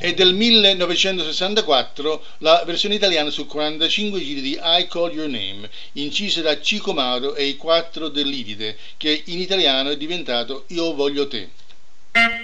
È del 1964 la versione italiana su 45 giri di I Call Your Name, incisa da Cico Mauro e i Quattro dell'Iride, che in italiano è diventato Io voglio te.